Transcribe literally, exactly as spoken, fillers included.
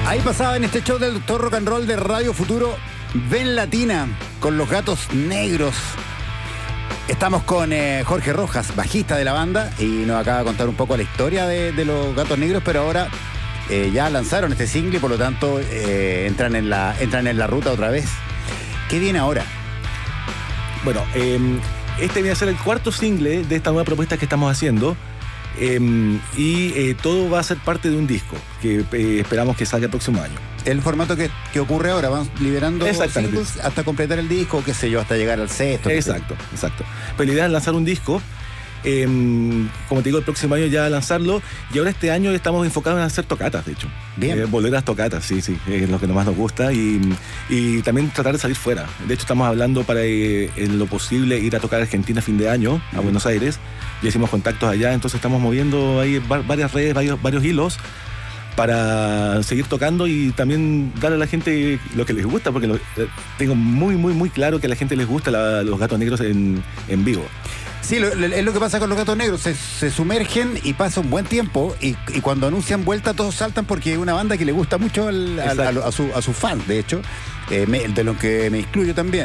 Ahí pasaba en este show del Doctor Rock and Roll de Radio Futuro, Ven Latina, con los Gatos Negros. Estamos con eh, Jorge Rojas, bajista de la banda, y nos acaba de contar un poco la historia de, de los Gatos Negros, pero ahora eh, ya lanzaron este single y por lo tanto eh, entran, en la, entran en la ruta otra vez. ¿Qué viene ahora? Bueno, eh, este viene a ser el cuarto single de esta nueva propuesta que estamos haciendo. Eh, y eh, todo va a ser parte de un disco que eh, esperamos que salga el próximo año. El formato que, que ocurre ahora, van liberando singles hasta completar el disco, qué sé yo, hasta llegar al sexto. Exacto, exacto. Pero la idea es lanzar un disco, eh, como te digo, el próximo año ya lanzarlo, y ahora este año estamos enfocados en hacer tocatas, de hecho. Bien. Eh, volver a las tocatas, sí, sí, es lo que más nos gusta, y, y también tratar de salir fuera. De hecho, estamos hablando para, eh, en lo posible, ir a tocar a Argentina a fin de año, a Buenos Aires. Ya hicimos contactos allá, entonces estamos moviendo ahí varias redes, varios, varios hilos para seguir tocando y también darle a la gente lo que les gusta, porque lo, eh, tengo muy, muy, muy claro que a la gente les gusta la, los Gatos Negros en, en vivo. Sí, lo, lo, es lo que pasa con los Gatos Negros, se, se sumergen y pasa un buen tiempo y, y cuando anuncian vuelta todos saltan porque es una banda que le gusta mucho al, al, a, a, su, a sus fans, de hecho, eh, me, de los que me incluyo también.